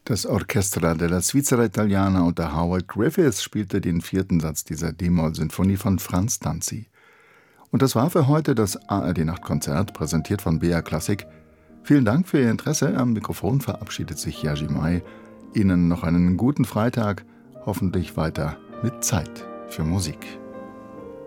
Das Orchestra della Svizzera Italiana unter Howard Griffiths spielte den 4. Satz dieser D-Moll-Sinfonie von Franz Tanzi. Und das war für heute das ARD-Nachtkonzert, präsentiert von BR Klassik. Vielen Dank für Ihr Interesse. Am Mikrofon verabschiedet sich Jerzy May. Ihnen noch einen guten Freitag, hoffentlich weiter mit Zeit für Musik.